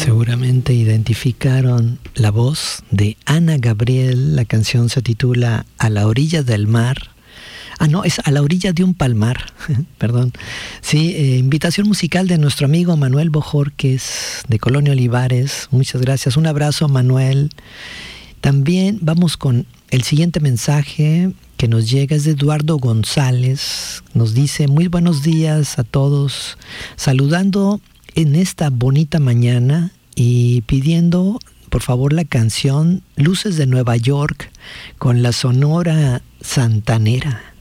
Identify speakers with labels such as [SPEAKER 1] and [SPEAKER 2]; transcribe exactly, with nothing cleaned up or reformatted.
[SPEAKER 1] Seguramente identificaron la voz de Ana Gabriel. La canción se titula A la orilla del mar. Ah, no, es A la orilla de un palmar. Perdón. Sí, eh, invitación musical de nuestro amigo Manuel Bojorquez, de Colonia Olivares. Muchas gracias. Un abrazo, Manuel. También vamos con el siguiente mensaje que nos llega. Es de Eduardo González. Nos dice: muy buenos días a todos. Saludando en esta bonita mañana y pidiendo por favor la canción Luces de Nueva York con la Sonora Santanera.